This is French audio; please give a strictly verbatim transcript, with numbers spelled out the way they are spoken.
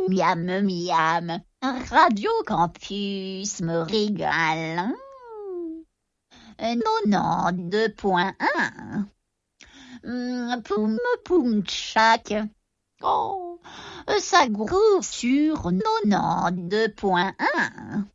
miam, miam. Radio Campus me régale. quatre-vingt-deux point un. Poum, poum, tchac. Oh, ça groove sur quatre-vingt-deux point un.